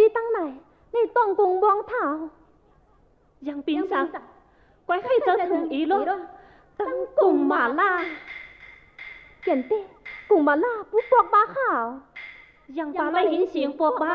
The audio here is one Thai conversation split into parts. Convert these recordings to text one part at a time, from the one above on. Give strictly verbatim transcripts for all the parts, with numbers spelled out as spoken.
ตั้งไหนนี่ต้องกรุงบวงเท้ายังปีนสักquái hay trở thành ý luôn tăng cùng mà la kiện tê cùng mà la bút buộc ba khảo ยังปลาไม่หินเสียงปวกบ้า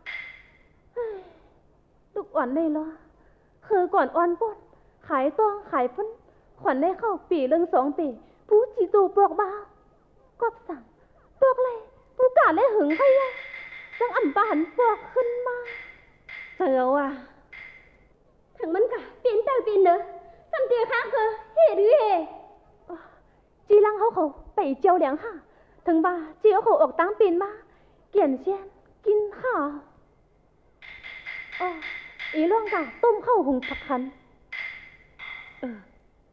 ลูกอ่อนเลยเหรอคือก่อนอ่อนป้นขายตองขายพ้นขวัญได้เข้าปีเรื่องสองปีผู้จีตูปวกบ้ากอบสั่งปวกเลยผู้กาเลยหึงไปยังจังอ่ำปาหันปวกขึ้นมาเจอว่ะถึงมันกะปีนแต่ปีนเนอะสัมเตียข้าคือเฮ่หรือเฮ่จีรังเขาเขาไปเจียวเหลียงค่ะถึงบ้าจีเอาเขาออกตามปีนมาเกี่ยนเชียนกินข้าวอ๋ออีล่วงกะต้มข้าวหุงผักคันเออ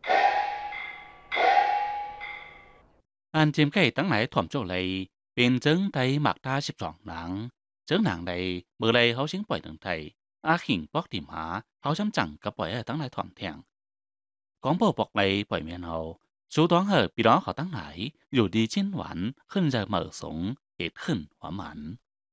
อันจิมไก่ตั้งไหนถ่อมโจเลยเป็นเจิ้งไตหมักตาสิบสองหนังเจิ้งหนังใดเมื่อไรเขาชิงปล่อยถึงไทยอาขิงปอกติมหาเขาช้ำจังกับปล่อยตั้งไหนถ่อมแทงกองโปปอกเลยปล่อยเมียนเอาสูตองเหอะปีน้องเขาตั้งไหนอยู่ดีชิ้นหวานขึ้นจะเหม่อสงเหตุขึ้นหวานหมัน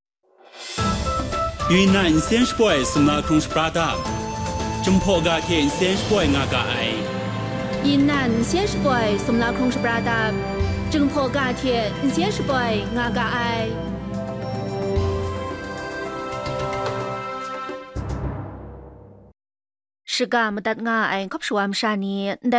云南先是不爱送那空是巴达จมพอกาเทียน先是不爱งากาไอ云南先是不爱送那空是巴达จมพอกาเทียน先是不爱งากาไอ是个没得我爱可不是我们啥呢